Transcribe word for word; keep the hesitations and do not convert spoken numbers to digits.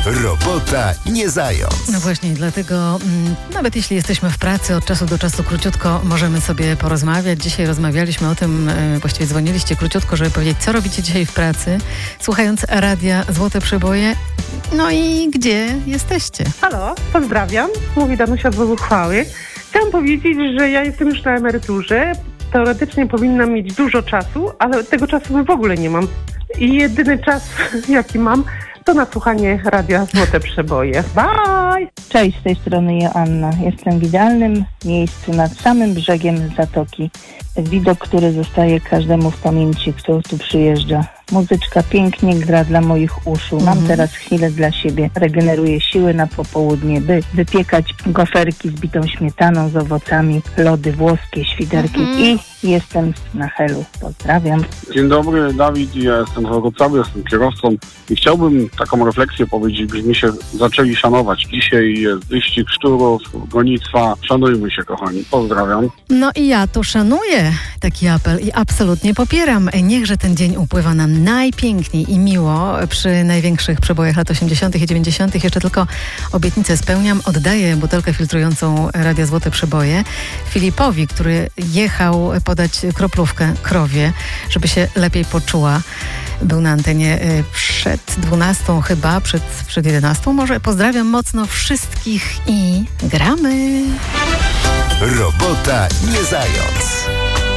Robota nie zając. No właśnie, dlatego mm, nawet jeśli jesteśmy w pracy, od czasu do czasu króciutko możemy sobie porozmawiać. Dzisiaj rozmawialiśmy o tym, e, właściwie dzwoniliście króciutko, żeby powiedzieć, co robicie dzisiaj w pracy, słuchając radia Złote Przeboje. No i gdzie jesteście? Halo, pozdrawiam. Mówi Danusia z Uchwały. Chciałam powiedzieć, że ja jestem już na emeryturze. Teoretycznie powinnam mieć dużo czasu, ale tego czasu w ogóle nie mam. I jedyny czas, jaki mam, to na słuchanie radia Złote Przeboje. Bye! Cześć, z tej strony Joanna. Jestem w idealnym miejscu nad samym brzegiem zatoki. Widok, który zostaje każdemu w pamięci, kto tu przyjeżdża. Muzyczka pięknie gra dla moich uszu. Mam Mhm. teraz chwilę dla siebie. Regeneruję siły na popołudnie, by wypiekać goferki z bitą śmietaną, z owocami, lody włoskie, świderki Mhm. i jestem na helu. Pozdrawiam. Dzień dobry, Dawid, ja jestem z Wrocławia, jestem kierowcą i chciałbym taką refleksję powiedzieć, byśmy się zaczęli szanować. Dzisiaj jest wyścig szczurów, gonitwa. Szanujmy się, kochani. Pozdrawiam. No i ja to szanuję taki apel i absolutnie popieram. Niechże ten dzień upływa nam najpiękniej i miło przy największych przebojach lat osiemdziesiątych i dziewięćdziesiątych. Jeszcze tylko obietnicę spełniam. Oddaję butelkę filtrującą Radia Złote Przeboje Filipowi, który jechał podać kroplówkę krowie, żeby się lepiej poczuła. Był na antenie przed dwunastą chyba, przed, przed jedenastą może. Pozdrawiam mocno wszystkich i gramy. Robota nie zając.